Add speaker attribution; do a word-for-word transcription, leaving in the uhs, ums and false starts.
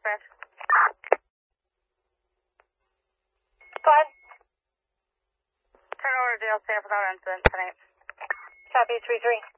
Speaker 1: dispatch.
Speaker 2: Go ahead.
Speaker 1: Turn over to Dale Staff without incident tonight.
Speaker 2: Copy three three.